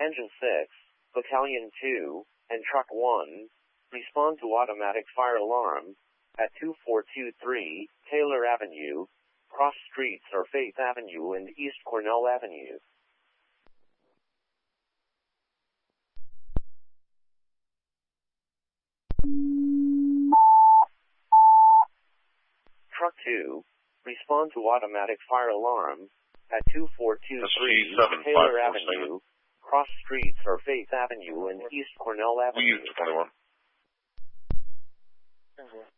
Engine 6, Battalion 2, and Truck 1, respond to automatic fire alarm at 2423 Taylor Avenue, cross streets are Faith Avenue and East Cornell Avenue. Truck 2, respond to automatic fire alarm at 2423 Taylor Avenue, cross streets are Faith Avenue and East Cornell Avenue. We use 21.